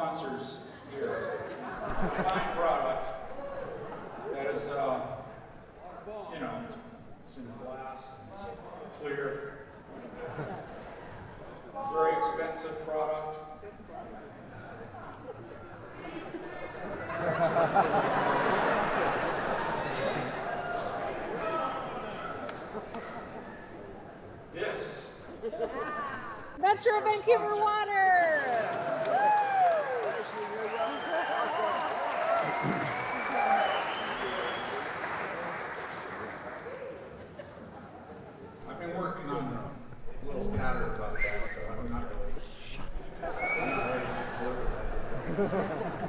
sponsors here. Fine product that is, you know, it's in glass, it's clear. Very expensive product. Yes. Metro Vancouver Water. I've been working on a little pattern about that, but I'm not really ready to deliver that.